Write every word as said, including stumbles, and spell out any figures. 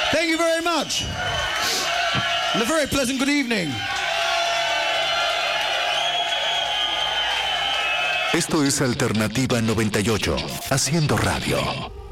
Thank you very much. And a very pleasant good evening. Esto es Alternativa noventa y ocho, haciendo radio.